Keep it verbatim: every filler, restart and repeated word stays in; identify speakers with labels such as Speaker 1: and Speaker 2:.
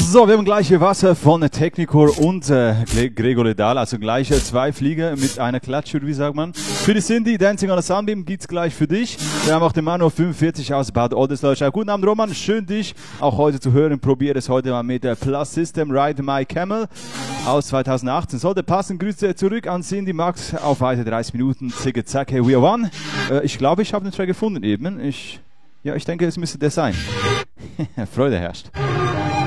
Speaker 1: So, wir haben gleich hier Wasser von Technicore und äh, Gregor Ledal, also gleich zwei Flieger mit einer Klatsche, wie sagt man. Für die Cindy, Dancing on a Sunbeam gibt's gleich für dich. Wir haben auch den Manu fünfundvierzig aus Bad Oldesloe. Guten Abend, Roman, schön dich auch heute zu hören. Probiere es heute mal mit der Plus System Ride My Camel aus zweitausendachtzehn. Sollte passen, Grüße zurück an Cindy, Max, auf weitere dreißig Minuten. Zicke, zacke, we are one. Äh, ich glaube, ich habe den Track gefunden eben. Ich, ja, ich denke, es müsste der sein. Freude herrscht.